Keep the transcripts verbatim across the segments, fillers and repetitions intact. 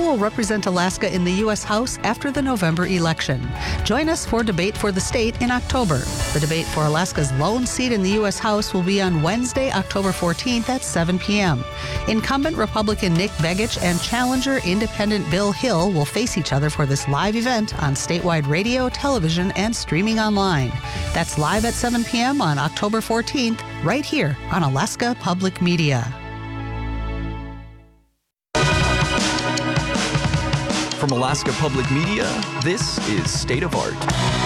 will represent Alaska in the U S House after the November election. Join us for Debate for the State in October. The debate for Alaska's lone seat in the U S House will be on Wednesday, October fourteenth at seven p.m. Incumbent Republican Nick Begich and challenger Independent Bill Hill will face each other for this live event on statewide radio, television, and streaming online. That's live at seven p.m. on October fourteenth, right here on Alaska Public Media. From Alaska Public Media, this is State of Art.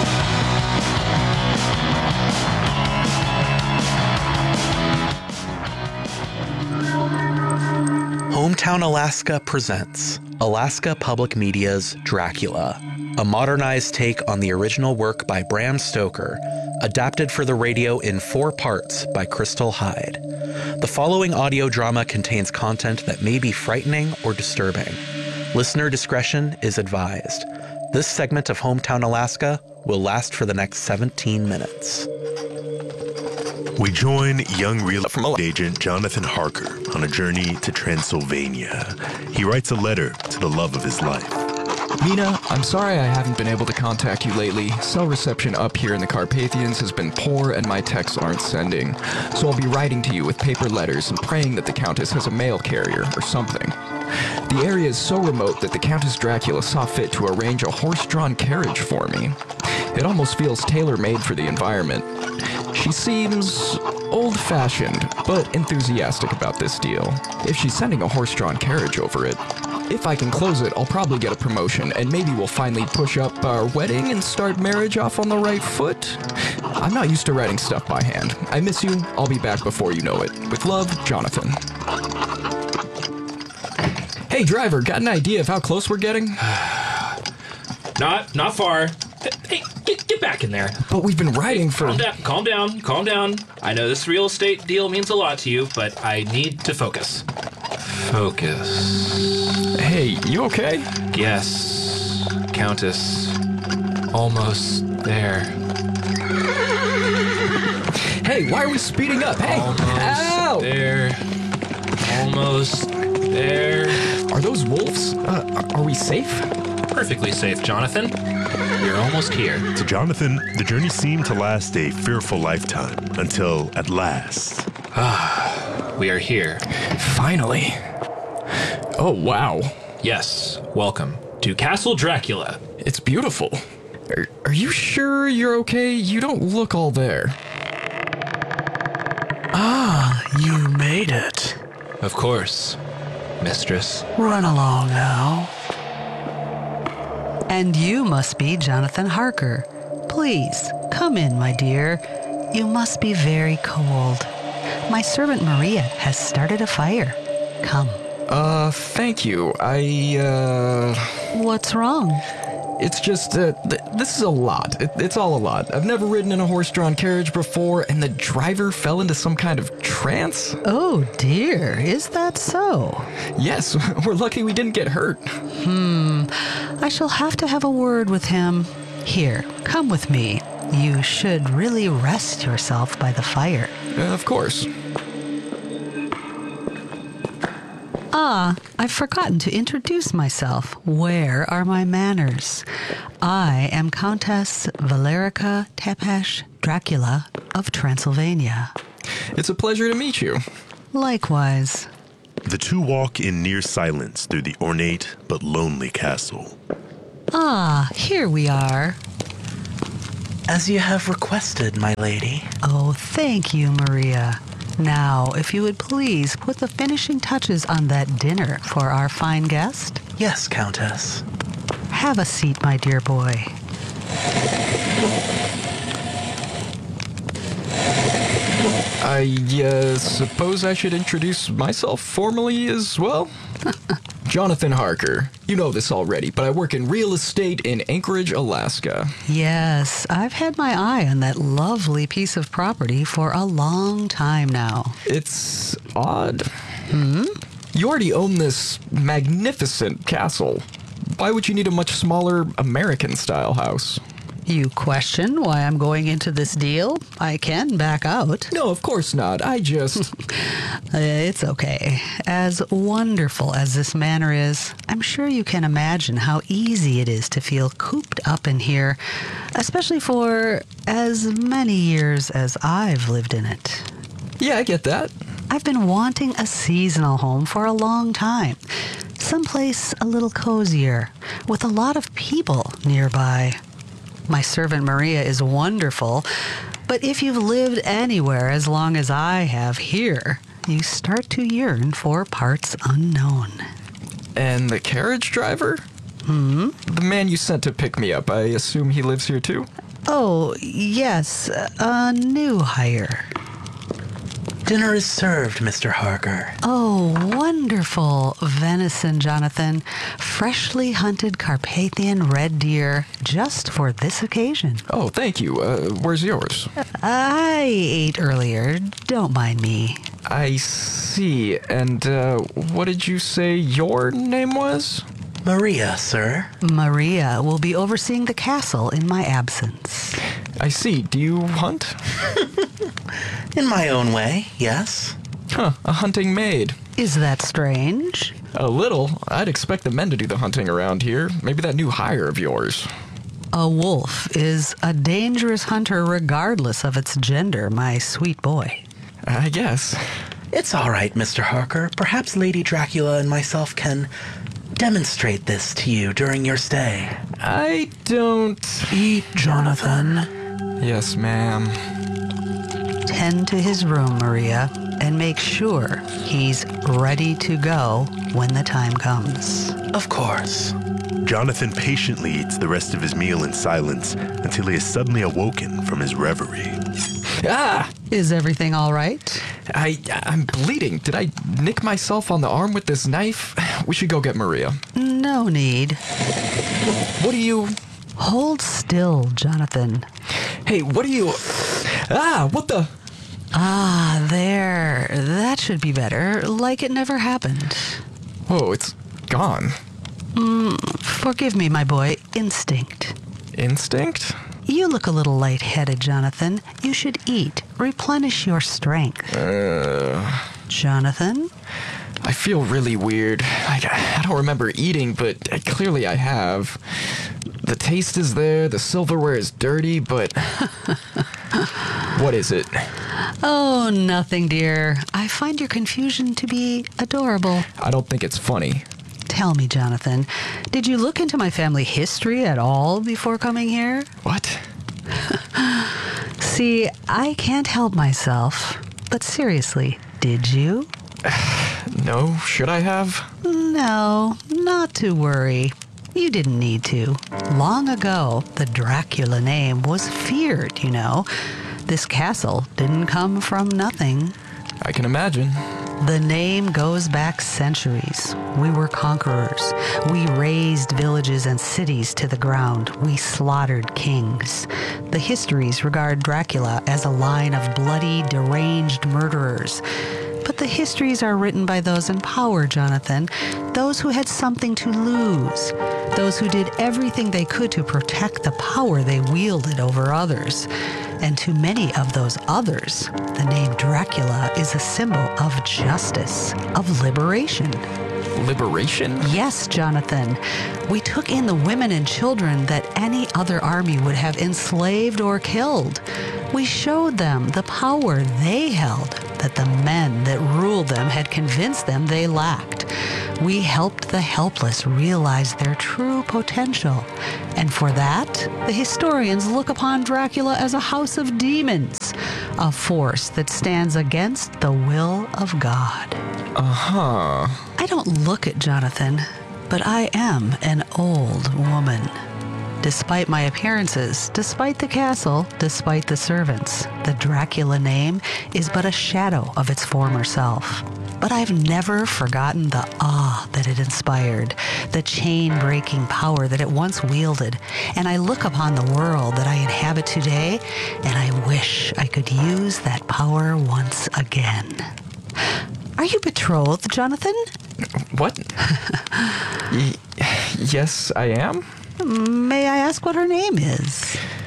Hometown Alaska presents Alaska Public Media's Dracula, a modernized take on the original work by Bram Stoker, adapted for the radio in four parts by Crystal Hyde. The following audio drama contains content that may be frightening or disturbing. Listener discretion is advised. This segment of Hometown Alaska will last for the next seventeen minutes. We join young real estate agent Jonathan Harker on a journey to Transylvania. He writes a letter to the love of his life. Mina, I'm sorry I haven't been able to contact you lately. Cell reception up here in the Carpathians has been poor and my texts aren't sending. So I'll be writing to you with paper letters and praying that the Countess has a mail carrier or something. The area is so remote that the Countess Dracula saw fit to arrange a horse-drawn carriage for me. It almost feels tailor-made for the environment. She seems old-fashioned, but enthusiastic about this deal. If she's sending a horse-drawn carriage over it, if I can close it, I'll probably get a promotion, and maybe we'll finally push up our wedding and start marriage off on the right foot. I'm not used to writing stuff by hand. I miss you. I'll be back before you know it. With love, Jonathan. Hey, driver, got an idea of how close we're getting? Not, not far. Hey, get, get back in there. But we've been riding for... Calm down, calm down, calm down. I know this real estate deal means a lot to you, but I need to focus. Focus. Hey, you okay? Yes, Countess. Almost there. Hey, why are we speeding up? Hey! Almost Ow! there. Almost there. Are those wolves? Uh, are we safe? Perfectly safe, Jonathan. We're almost here. To Jonathan, the journey seemed to last a fearful lifetime until, at last... Ah, we are here. Finally. Oh, wow. Yes, welcome to Castle Dracula. It's beautiful. Are, are you sure you're okay? You don't look all there. Ah, you made it. Of course, mistress. Run along now. And you must be Jonathan Harker. Please, come in, my dear. You must be very cold. My servant Maria has started a fire. Come. Uh, thank you. I, uh... What's wrong? It's just, uh, th- this is a lot. It- it's all a lot. I've never ridden in a horse-drawn carriage before, and the driver fell into some kind of trance. Oh, dear. Is that so? Yes, we're lucky we didn't get hurt. Hmm. I shall have to have a word with him. Here, come with me. You should really rest yourself by the fire. Uh, of course. Ah, I've forgotten to introduce myself. Where are my manners? I am Countess Valerica Tepesh Dracula of Transylvania. It's a pleasure to meet you. Likewise. The two walk in near silence through the ornate but lonely castle. Ah, here we are. As you have requested, my lady. Oh, thank you, Maria. Now, if you would please put the finishing touches on that dinner for our fine guest. Yes, Countess. Have a seat, my dear boy. I, uh, suppose I should introduce myself formally as well? Jonathan Harker. You know this already, but I work in real estate in Anchorage, Alaska. Yes, I've had my eye on that lovely piece of property for a long time now. It's odd. Hmm? You already own this magnificent castle. Why would you need a much smaller American-style house? You question why I'm going into this deal? I can back out. No, of course not. I just... It's okay. As wonderful as this manor is, I'm sure you can imagine how easy it is to feel cooped up in here, especially for as many years as I've lived in it. Yeah, I get that. I've been wanting a seasonal home for a long time. Someplace a little cozier, with a lot of people nearby. My servant Maria is wonderful, but if you've lived anywhere as long as I have here, you start to yearn for parts unknown. And the carriage driver? Hmm? The man you sent to pick me up, I assume he lives here too? Oh, yes, a new hire. Dinner is served, Mister Harker. Oh, wonderful venison, Jonathan. Freshly hunted Carpathian red deer just for this occasion. Oh, thank you. Uh, where's yours? I ate earlier. Don't mind me. I see. And uh, what did you say your name was? Maria, sir. Maria will be overseeing the castle in my absence. I see. Do you hunt? In my own way, yes. Huh, a hunting maid. Is that strange? A little. I'd expect the men to do the hunting around here. Maybe that new hire of yours. A wolf is a dangerous hunter regardless of its gender, my sweet boy. I guess. It's all right, Mister Harker. Perhaps Lady Dracula and myself can demonstrate this to you during your stay. I don't... Eat, Jonathan. Yes, ma'am. Tend to his room, Maria, and make sure he's ready to go when the time comes. Of course. Jonathan patiently eats the rest of his meal in silence until he is suddenly awoken from his reverie. Ah! Is everything all right? I, I'm bleeding. Did I nick myself on the arm with this knife? We should go get Maria. No need. What do you... Hold still, Jonathan. Hey, what do you... Ah, what the... Ah, there. That should be better, like it never happened. Whoa, it's gone. Mm, forgive me, my boy. Instinct. Instinct? You look a little lightheaded, Jonathan. You should eat. Replenish your strength. Uh... Jonathan? I feel really weird. I, I don't remember eating, but clearly I have. The taste is there, the silverware is dirty, but... What is it? Oh, nothing, dear. I find your confusion to be adorable. I don't think it's funny. Tell me, Jonathan, did you look into my family history at all before coming here? What? See, I can't help myself. But seriously, did you? No, should I have? No, not to worry. You didn't need to. Long ago, the Dracula name was feared, you know. This castle didn't come from nothing. I can imagine. The name goes back centuries. We were conquerors. We razed villages and cities to the ground. We slaughtered kings. The histories regard Dracula as a line of bloody, deranged murderers. But the histories are written by those in power, Jonathan. Those who had something to lose. Those who did everything they could to protect the power they wielded over others. And to many of those others, the name Dracula is a symbol of justice, of liberation. Liberation? Yes, Jonathan. We took in the women and children that any other army would have enslaved or killed. We showed them the power they held that the men that ruled them had convinced them they lacked. We helped the helpless realize their true potential. And for that, the historians look upon Dracula as a house of demons, a force that stands against the will of God. Uh-huh. I don't look it, Jonathan, but I am an old woman. Despite my appearances, despite the castle, despite the servants, the Dracula name is but a shadow of its former self. But I've never forgotten the awe that it inspired, the chain-breaking power that it once wielded, and I look upon the world that I inhabit today, and I wish I could use that power once again. Are you betrothed, Jonathan? What? y- yes, I am? May I ask what her name is?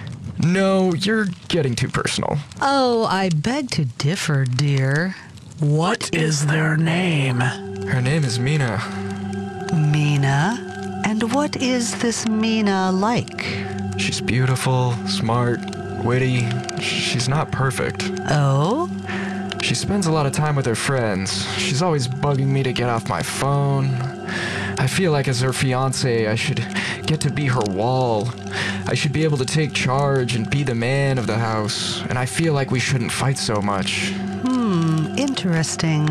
No, you're getting too personal. Oh, I beg to differ, dear. What is their name? Her name is Mina. Mina? And what is this Mina like? She's beautiful, smart, witty. She's not perfect. Oh? She spends a lot of time with her friends. She's always bugging me to get off my phone. I feel like as her fiancé, I should get to be her wall. I should be able to take charge and be the man of the house. And I feel like we shouldn't fight so much. Hmm, interesting.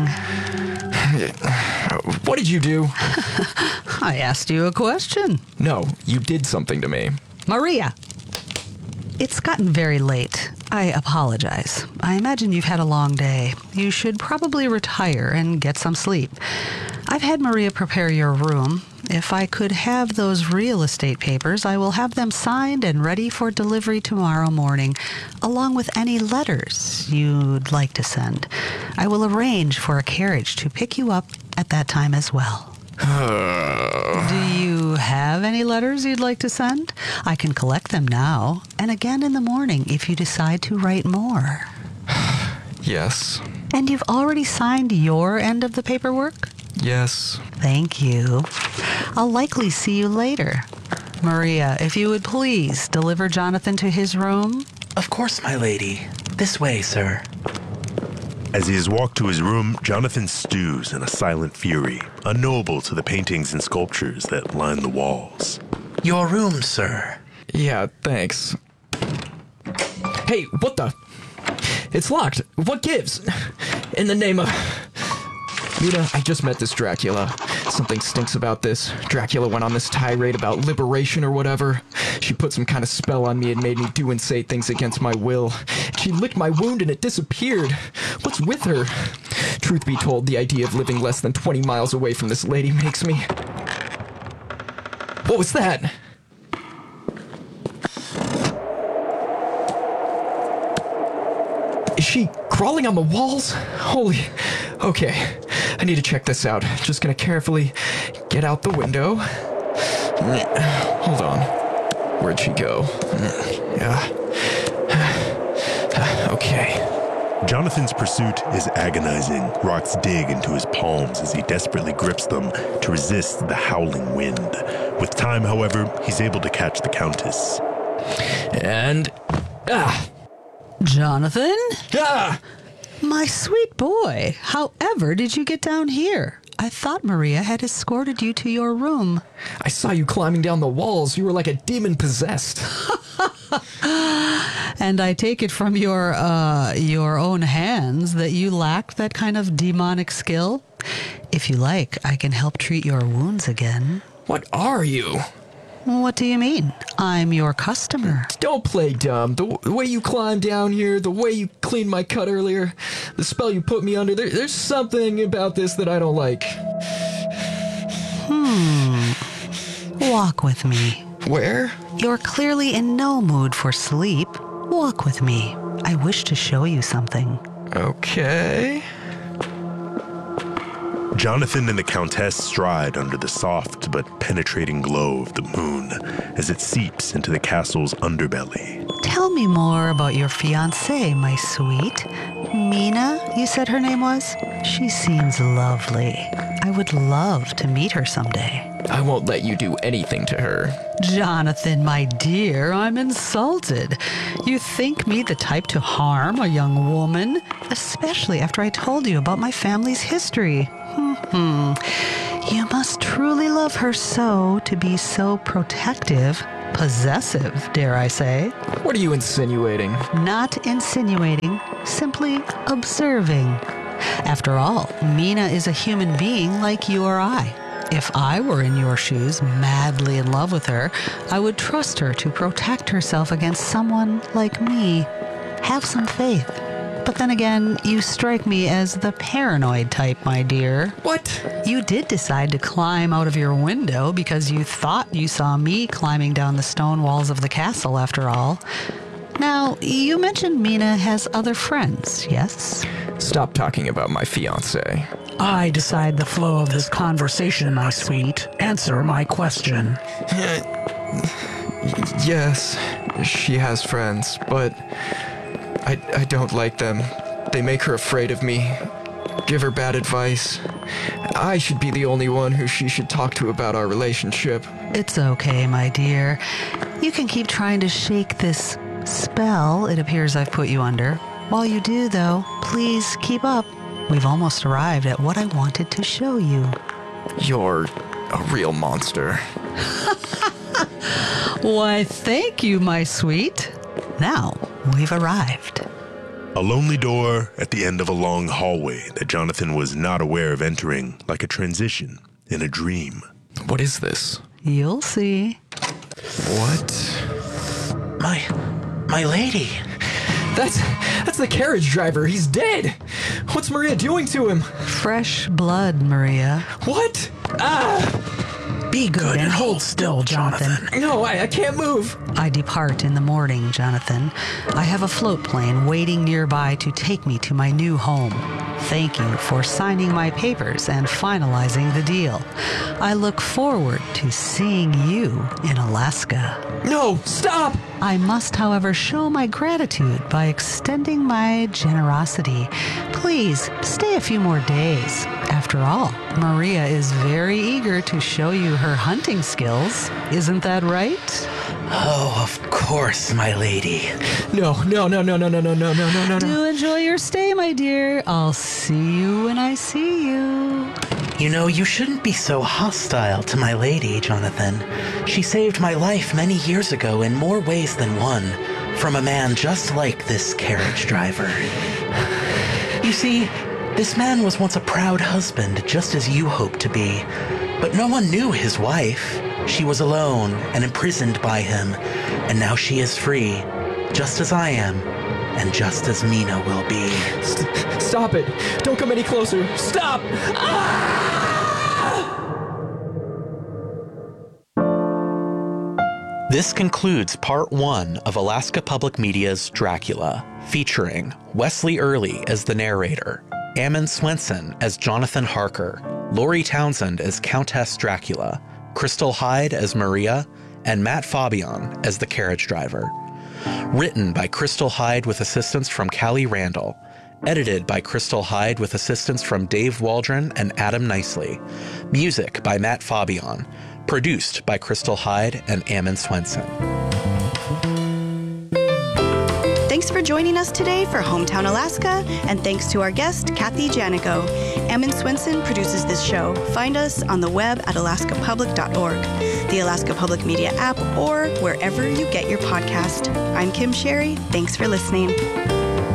What did you do? I asked you a question. No, you did something to me. Maria! It's gotten very late. I apologize. I imagine you've had a long day. You should probably retire and get some sleep. I've had Maria prepare your room. If I could have those real estate papers, I will have them signed and ready for delivery tomorrow morning, along with any letters you'd like to send. I will arrange for a carriage to pick you up at that time as well. Do you have any letters you'd like to send? I can collect them now, and again in the morning if you decide to write more. Yes. And you've already signed your end of the paperwork? Yes. Thank you. I'll likely see you later. Maria, if you would please deliver Jonathan to his room. Of course, my lady. This way, sir. As he has walked to his room, Jonathan stews in a silent fury, unknowable to the paintings and sculptures that line the walls. Your room, sir. Yeah, thanks. Hey, what the? It's locked. What gives? In the name of... Mina, I just met this Dracula. Something stinks about this. Dracula went on this tirade about liberation or whatever. She put some kind of spell on me and made me do and say things against my will. She licked my wound and it disappeared. What's with her? Truth be told, the idea of living less than twenty miles away from this lady makes me... What was that? Is she crawling on the walls? Holy... Okay, I need to check this out. Just gonna carefully get out the window. Hold on. Where'd she go? Yeah. Okay. Jonathan's pursuit is agonizing. Rocks dig into his palms as he desperately grips them to resist the howling wind. With time, however, he's able to catch the Countess. And... Ah! Jonathan? Ah! My sweet boy, however did you get down here? I thought Maria had escorted you to your room. I saw you climbing down the walls. You were like a demon possessed. And I take it from your, uh, your own hands that you lacked that kind of demonic skill? If you like, I can help treat your wounds again. What are you? What do you mean? I'm your customer. Don't play dumb. The, w- the way you climbed down here, the way you cleaned my cut earlier, the spell you put me under, there, there's something about this that I don't like. Hmm. Walk with me. Where? You're clearly in no mood for sleep. Walk with me. I wish to show you something. Okay. Jonathan and the Countess stride under the soft but penetrating glow of the moon as it seeps into the castle's underbelly. Tell me more about your fiancée, my sweet. Mina, you said her name was? She seems lovely. I would love to meet her someday. I won't let you do anything to her. Jonathan, my dear, I'm insulted. You think me the type to harm a young woman? Especially after I told you about my family's history. Hmm. You must truly love her so to be so protective, possessive, dare I say. What are you insinuating? Not insinuating, simply observing. After all, Mina is a human being like you or I. If I were in your shoes, madly in love with her, I would trust her to protect herself against someone like me. Have some faith. But then again, you strike me as the paranoid type, my dear. What? You did decide to climb out of your window because you thought you saw me climbing down the stone walls of the castle, after all. Now, you mentioned Mina has other friends, yes? Stop talking about my fiancé. I decide the flow of this conversation, my sweet. Answer my question. Yes, she has friends, but I, I don't like them. They make her afraid of me, give her bad advice. I should be the only one who she should talk to about our relationship. It's okay, my dear. You can keep trying to shake this spell it appears I've put you under. While you do, though, please keep up. We've almost arrived at what I wanted to show you. You're a real monster. Why, thank you, my sweet. Now, we've arrived. A lonely door at the end of a long hallway that Jonathan was not aware of entering, like a transition in a dream. What is this? You'll see. What? My... my lady. That's... that's the carriage driver. He's dead. What's Maria doing to him? Fresh blood, Maria. What? Ah! Be good and hold still, Jonathan. No, I, I can't move. I depart in the morning, Jonathan. I have a float plane waiting nearby to take me to my new home. Thank you for signing my papers and finalizing the deal. I look forward to seeing you in Alaska. No, stop! I must, however, show my gratitude by extending my generosity. Please stay a few more days. After all, Maria is very eager to show you her hunting skills. Isn't that right? Oh, of course, my lady. No, no, no, no, no, no, no, no, no, no, no. Do enjoy your stay, my dear. I'll see you when I see you. You know, you shouldn't be so hostile to my lady, Jonathan. She saved my life many years ago in more ways than one, from a man just like this carriage driver. You see, this man was once a proud husband, just as you hope to be. But no one knew his wife. She was alone and imprisoned by him, and now she is free, just as I am, and just as Mina will be. St- stop it! Don't come any closer! Stop! Ah! This concludes part one of Alaska Public Media's Dracula, featuring Wesley Early as the narrator, Ammon Swenson as Jonathan Harker, Lori Townsend as Countess Dracula, Crystal Hyde as Maria, and Matt Fabian as the carriage driver. Written by Crystal Hyde with assistance from Callie Randall. Edited by Crystal Hyde with assistance from Dave Waldron and Adam Nicely. Music by Matt Fabian. Produced by Crystal Hyde and Ammon Swenson. Thanks for joining us today for Hometown Alaska, and thanks to our guest, Kathy Janico. Ammon Swenson produces this show. Find us on the web at alaska public dot org, the Alaska Public Media app, or wherever you get your podcast. I'm Kim Sherry. Thanks for listening.